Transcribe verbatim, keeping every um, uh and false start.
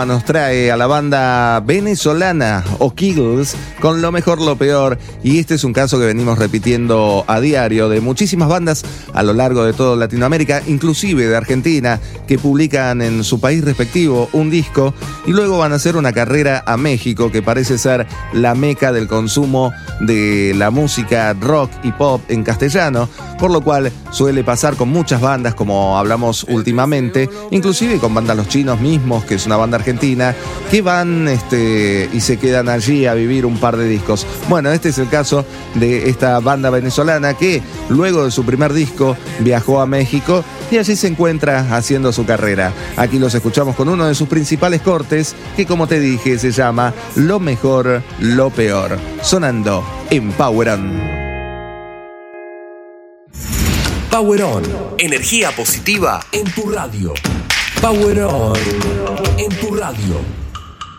Nos trae a la banda venezolana O'Keagles con Lo Mejor, Lo Peor, y este es un caso que venimos repitiendo a diario de muchísimas bandas a lo largo de toda Latinoamérica, inclusive de Argentina, que publican en su país respectivo un disco y luego van a hacer una carrera a México, que parece ser la meca del consumo de la música rock y pop en castellano, por lo cual suele pasar con muchas bandas, como hablamos últimamente, inclusive con bandas Los Chinos mismos, que es una banda argentina, que van este, y se quedan allí a vivir un par de discos. Bueno, este es el caso de esta banda venezolana que luego de su primer disco viajó a México y allí se encuentra haciendo su carrera. Aquí los escuchamos con uno de sus principales cortes, que como te dije se llama Lo Mejor, Lo Peor, sonando en Power On. Power On, energía positiva en tu radio. Power On, en tu radio.